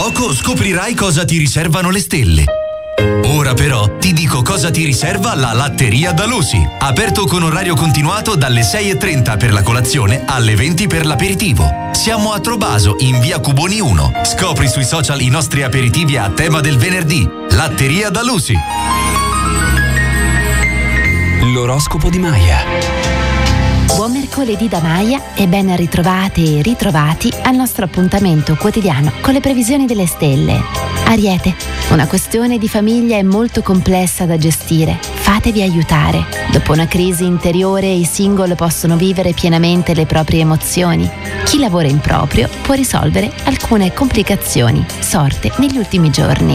poco scoprirai cosa ti riservano le stelle. Ora però ti dico cosa ti riserva la Latteria da Lusi. Aperto con orario continuato dalle 6:30 per la colazione alle 20 per l'aperitivo. Siamo a Trovaso, in via Cuboni 1. Scopri sui social i nostri aperitivi a tema del venerdì. Latteria da Lusi. L'oroscopo di Maya. Buon mercoledì da Maya e ben ritrovate e ritrovati al nostro appuntamento quotidiano con le previsioni delle stelle. Ariete, una questione di famiglia è molto complessa da gestire. Fatevi aiutare. Dopo una crisi interiore, i single possono vivere pienamente le proprie emozioni. Chi lavora in proprio può risolvere alcune complicazioni sorte negli ultimi giorni.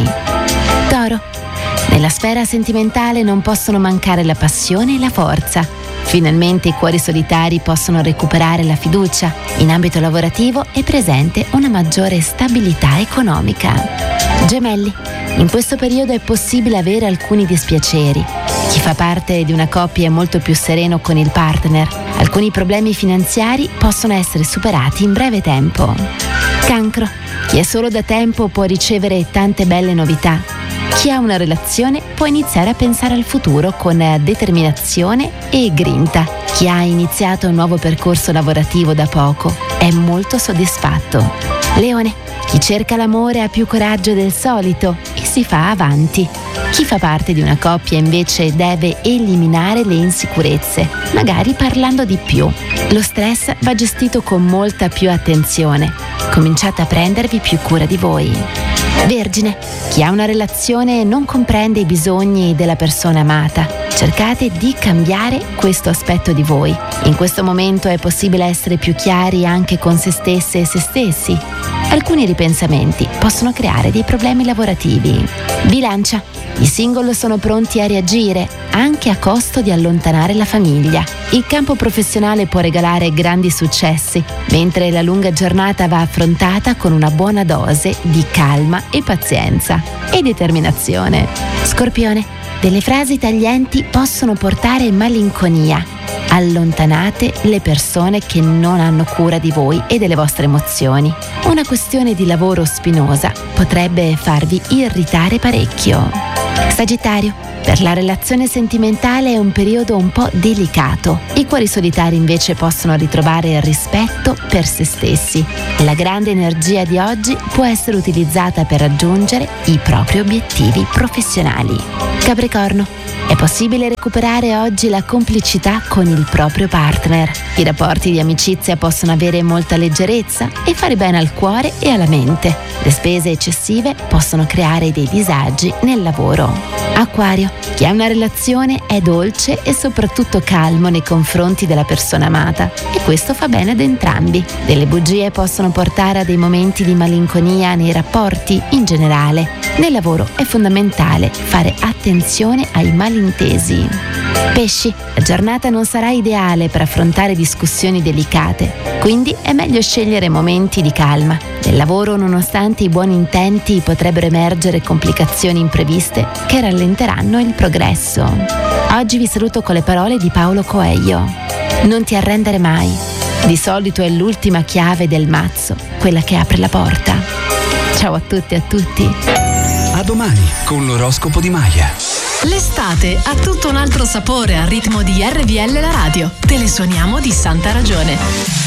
Toro, nella sfera sentimentale non possono mancare la passione e la forza. Finalmente i cuori solitari possono recuperare la fiducia. In ambito lavorativo è presente una maggiore stabilità economica. Gemelli, in questo periodo è possibile avere alcuni dispiaceri. Chi fa parte di una coppia è molto più sereno con il partner. Alcuni problemi finanziari possono essere superati in breve tempo. Cancro, chi è solo da tempo può ricevere tante belle novità. Chi ha una relazione può iniziare a pensare al futuro con determinazione e grinta. Chi ha iniziato un nuovo percorso lavorativo da poco è molto soddisfatto. Leone, chi cerca l'amore ha più coraggio del solito e si fa avanti. Chi fa parte di una coppia invece deve eliminare le insicurezze, magari parlando di più. Lo stress va gestito con molta più attenzione. Cominciate a prendervi più cura di voi. Vergine, chi ha una relazione non comprende i bisogni della persona amata. Cercate di cambiare questo aspetto di voi. In questo momento è possibile essere più chiari anche con se stesse e se stessi. Alcuni ripensamenti possono creare dei problemi lavorativi. Bilancia, i single sono pronti a reagire, anche a costo di allontanare la famiglia. Il campo professionale può regalare grandi successi, mentre la lunga giornata va affrontata con una buona dose di calma e pazienza e determinazione. Scorpione, delle frasi taglienti possono portare malinconia. Allontanate le persone che non hanno cura di voi e delle vostre emozioni. Una questione di lavoro spinosa potrebbe farvi irritare parecchio. Sagittario, per la relazione sentimentale è un periodo un po' delicato. I cuori solitari invece possono ritrovare il rispetto per se stessi. La grande energia di oggi può essere utilizzata per raggiungere i propri obiettivi professionali. Capricorno, è possibile recuperare oggi la complicità con il proprio partner. I rapporti di amicizia possono avere molta leggerezza e fare bene al cuore e alla mente. Le spese eccessive possono creare dei disagi nel lavoro. Acquario, chi ha una relazione è dolce e soprattutto calmo nei confronti della persona amata e questo fa bene ad entrambi. Delle bugie possono portare a dei momenti di malinconia nei rapporti in generale. Nel lavoro è fondamentale fare attenzione ai malintesi. Pesci, la giornata non sarà ideale per affrontare discussioni delicate, quindi è meglio scegliere momenti di calma. Nel lavoro, nonostante i buoni intenti, potrebbero emergere complicazioni impreviste che rallenteranno il progresso. Oggi vi saluto con le parole di Paulo Coelho. Non ti arrendere mai. Di solito è l'ultima chiave del mazzo, quella che apre la porta. Ciao a tutti e a tutti. A domani con l'oroscopo di Maya. L'estate ha tutto un altro sapore al ritmo di RVL la radio. Te le suoniamo di santa ragione.